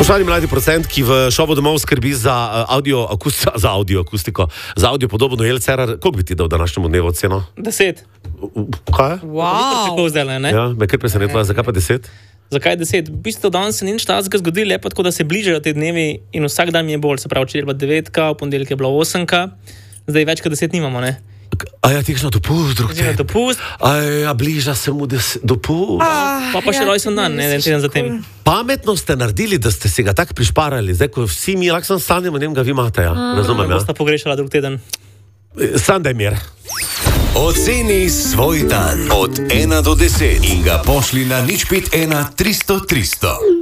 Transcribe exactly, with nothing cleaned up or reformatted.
Spoštovani mladi procent, ki v šovu domov skrbi za audio, akust, za audio akustiko, za audio podobo Noel Cerar, koliko bi ti dal današnjemu dnevu oceno? Deset. Kaj? Wow. Tako zdaj, ne? Ja, me kar presenetilo, zakaj pa deset? Zakaj deset? V bistvu danes se ni nič takega zgodilo, je pa tako, da se bližajo te dnevi in vsak dan mi je bolj, se pravi, včeraj je bila devetka, v ponedeljek je bila osemka, zdaj več kot deset nimamo, ne? A ja, ti greš na dopust, drug teden. Dopust. A ja, bliža se mu dopust. Ah, pa pa še ja, rojsten dan, ne, en teden zatem. Pametno ste naredili, da ste se ga tako prišparali, zdaj, ko vsi mi lahko stanemo, ne vem, ga vi imate, ja. Razumem, ja. Bosta pogrešala drug teden. Sam daj mir. Oceni svoj dan od ena do deset in ga pošli na nič pet ena tristo tristo.